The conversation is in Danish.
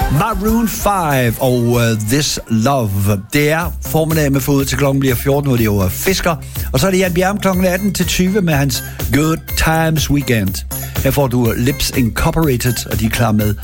Maroon 5 og This Love. Det er formiddag med fod til klokken bliver 14, hvor det jo er Fisker. Og så er det Jan Bjerm klokken 18 til 20 med hans Good Times Weekend. Her får du Lips Incorporated, og de er klar med